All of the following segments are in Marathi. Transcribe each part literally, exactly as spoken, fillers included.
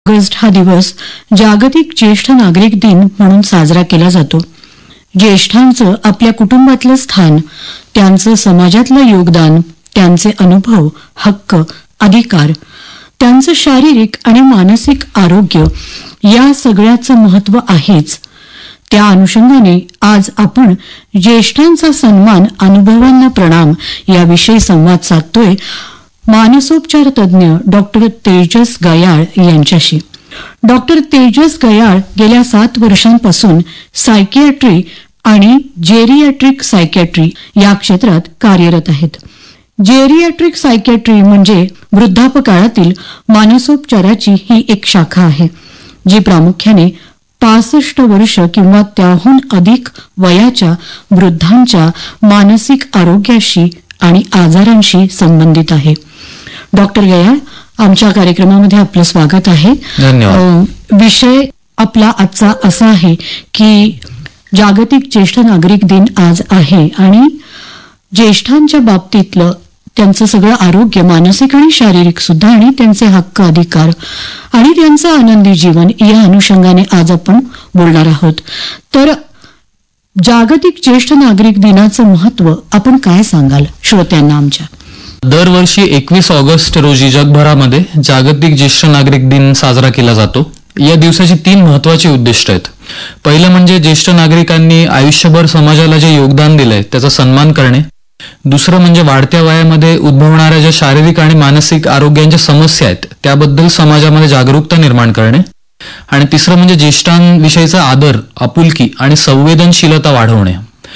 ऑगस्ट हा दिवस जागतिक ज्येष्ठ नागरिक दिन म्हणून साजरा केला जातो. ज्येष्ठांचं आपल्या कुटुंबातलं स्थान, त्यांचं समाजातलं योगदान, त्यांचे अनुभव, हक्क, अधिकार, त्यांचं शारीरिक आणि मानसिक आरोग्य या सगळ्याचं महत्त्व आहेच. त्या अनुषंगाने आज आपण ज्येष्ठांचा सन्मान, अनुभवांना प्रणाम याविषयी संवाद साधतोय मानसोपचार तज्ज्ञ डॉक्टर तेजस गयाळ यांच्याशी. डॉक्टर तेजस गयाळ गेल्या सात वर्षांपासून सायकियाट्री आणि जेरियाट्रिक सायकियाट्री या क्षेत्रात कार्यरत आहेत. जेरियाट्रिक सायकियाट्री म्हणजे वृद्धापकाळातील मानसोपचाराची ही एक शाखा आहे, जी प्रामुख्याने पासष्ट वर्ष किंवा त्याहून अधिक वयाच्या वृद्धांच्या मानसिक आरोग्याशी आणि आजारांशी संबंधित आहे. डॉक्टर गयाळ, आमच्या कार्यक्रमामध्ये आपलं स्वागत आहे. धन्यवाद. विषय आपला आजचा असा आहे की जागतिक ज्येष्ठ नागरिक दिन आज आहे आणि ज्येष्ठांच्या बाबतीतलं त्यांचं सगळं आरोग्य, मानसिक आणि शारीरिक सुद्धा, आणि त्यांचे हक्क, अधिकार आणि त्यांचं आनंदी जीवन या अनुषंगाने आज आपण बोलणार आहोत. तर जागतिक ज्येष्ठ नागरिक दिनाचं महत्त्व आपण काय सांगाल श्रोत्यांना आमच्या? दरवर्षी एकवीस ऑगस्ट रोजी जगभरामध्ये जागतिक ज्येष्ठ नागरिक दिन साजरा केला जातो. या दिवसाची तीन महत्वाची उद्दिष्ट आहेत. पहिलं म्हणजे ज्येष्ठ नागरिकांनी आयुष्यभर समाजाला जे योगदान दिलंय त्याचा सन्मान करणे. दुसरं म्हणजे वाढत्या वयामध्ये उद्भवणाऱ्या ज्या शारीरिक आणि मानसिक आरोग्यांच्या समस्या आहेत त्याबद्दल समाजामध्ये जागरूकता निर्माण करणे. आणि तिसरं म्हणजे ज्येष्ठांविषयीचा आदर, आपुलकी आणि संवेदनशीलता वाढवणे.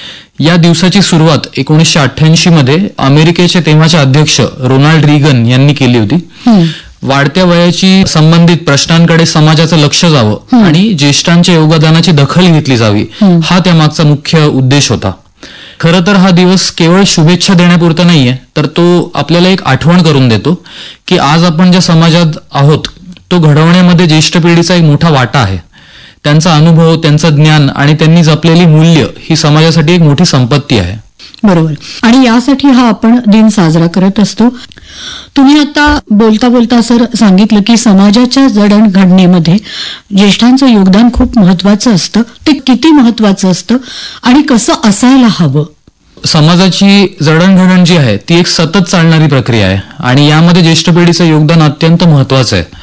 या दिवसाची सुरुवात एकोणीसशे अठ्ठ्याऐंशी मध्ये अमेरिकेचे तेव्हाचे अध्यक्ष रोनाल्ड रिगन यांनी केली होती. वाढत्या वयाची संबंधित प्रश्नांकडे समाजाचं लक्ष जावं आणि ज्येष्ठांच्या योगदानाची दखल घेतली जावी, हा त्यामागचा मुख्य उद्देश होता. खरं तर हा दिवस केवळ शुभेच्छा देण्यापुरता नाहीये, तर तो आपल्याला एक आठवण करून देतो की आज आपण ज्या समाजात आहोत तो घडवण्यामध्ये ज्येष्ठ पिढीचा एक मोठा वाटा आहे. त्यांचा अनुभव, त्यांचं ज्ञान आणि त्यांनी जपलेली मूल्य ही समाजासाठी एक मोठी संपत्ती आहे. बरोबर. आणि यासाठी हा आपण दिन साजरा करत असतो. तुम्ही आता बोलता बोलता सर सांगितलं की समाजाच्या जडणघडणीमध्ये ज्येष्ठांचं योगदान खूप महत्वाचं असतं. ते किती महत्वाचं असतं आणि कसं असायला हवं? समाजाची जडणघडण जी आहे ती एक सतत चालणारी प्रक्रिया आहे आणि यामध्ये ज्येष्ठ पिढीचं योगदान अत्यंत महत्वाचं आहे.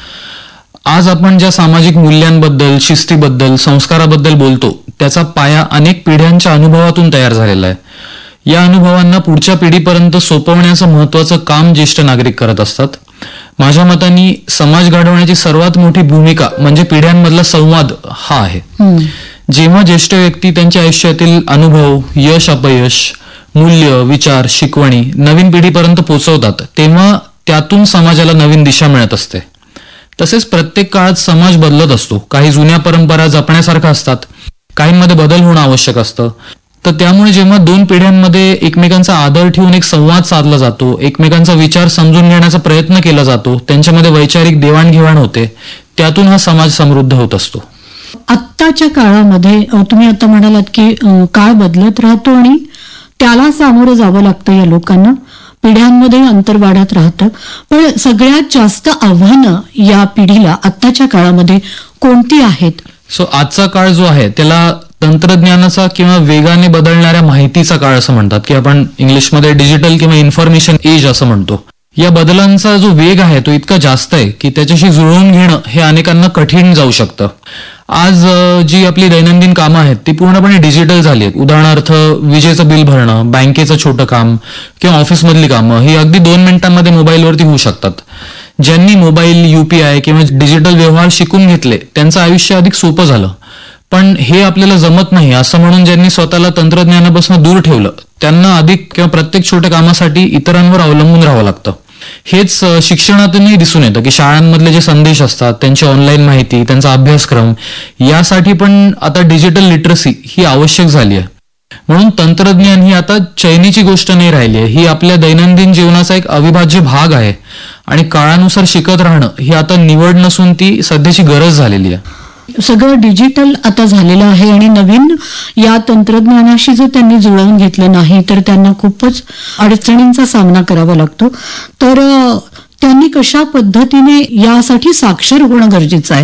आज आपण ज्या सामाजिक मूल्यांबद्दल, शिस्तीबद्दल, संस्काराबद्दल बोलतो त्याचा पाया अनेक पिढ्यांच्या अनुभवातून तयार झालेला आहे. या अनुभवांना पुढच्या पिढीपर्यंत सोपवण्याचं महत्वाचं काम ज्येष्ठ नागरिक करत असतात. माझ्या मताने समाज घडवण्याची सर्वात मोठी भूमिका म्हणजे पिढ्यांमधला संवाद हा आहे. जेव्हा ज्येष्ठ व्यक्ती त्यांच्या आयुष्यातील अनुभव, यश, अपयश, मूल्य, विचार, शिकवणी नवीन पिढीपर्यंत पोहोचवतात तेव्हा त्यातून समाजाला नवीन दिशा मिळत असते. तसेच प्रत्येक काळात समाज बदलत असतो. काही जुन्या परंपरा जपण्यासारख्या असतात, काहींमध्ये बदल होणं आवश्यक असतं. तर त्यामुळे जेव्हा दोन पिढ्यांमध्ये एकमेकांचा आदर ठेवून एक संवाद साधला जातो, एकमेकांचा विचार समजून घेण्याचा प्रयत्न केला जातो, त्यांच्यामध्ये वैचारिक देवाणघेवाण होते, त्यातून हा समाज समृद्ध होत असतो. आत्ताच्या काळामध्ये तुम्ही आता म्हणालात की काळ बदलत राहतो आणि त्याला सामोरं जावं लागतं या लोकांना. पिढ्यांमध्ये अंतर वाढत राहतं. पण सगळ्यात जास्त आव्हानं या पिढीला आत्ताच्या काळामध्ये कोणती आहेत? सो आजचा काळ जो आहे त्याला तंत्रज्ञानाचा किंवा वेगाने बदलणाऱ्या माहितीचा काळ असं म्हणतात, की आपण इंग्लिशमध्ये डिजिटल किंवा इन्फॉर्मेशन एज असं म्हणतो. या बदलांचा जो वेग आहे तो इतका जास्त आहे की त्याच्याशी जुळवून घेणं हे अनेकांना कठीण जाऊ शकतं. आज जी आपली दैनंदिन कामं आहेत ती पूर्णपणे डिजिटल झाली आहेत. उदाहरणार्थ विजेचं बिल भरणं, बँकेचं छोटं काम किंवा ऑफिसमधली कामं ही अगदी दोन मिनिटांमध्ये मोबाईलवरती होऊ शकतात. ज्यांनी मोबाईल, युपीआय किंवा डिजिटल व्यवहार शिकून घेतले त्यांचं आयुष्य अधिक सोपं झालं. पण हे आपल्याला जमत नाही असं म्हणून ज्यांनी स्वतःला तंत्रज्ञानापासून दूर ठेवलं त्यांना अधिक किंवा प्रत्येक छोट्या कामासाठी इतरांवर अवलंबून राहावं लागतं. हेच शिक्षणातूनही दिसून येतं की शाळांमधले जे संदेश असतात, त्यांची ऑनलाईन माहिती, त्यांचा अभ्यासक्रम यासाठी पण आता डिजिटल लिटरसी ही आवश्यक झाली आहे. म्हणून तंत्रज्ञान ही आता चैनीची गोष्ट नाही राहिली आहे, ही आपल्या दैनंदिन जीवनाचा एक अविभाज्य भाग आहे आणि काळानुसार शिकत राहणं ही आता निवड नसून ती सध्याची गरज झालेली आहे. सगळं डिजिटल आता झालेलं आहे आणि नवीन या तंत्रज्ञानाशी जर त्यांनी जुळवून घेतलं नाही तर त्यांना खूपच अडचणींचा सामना करावा लागतो. तर त्यांनी कशा पद्धतीने यासाठी साक्षर होणं गरजेचं आहे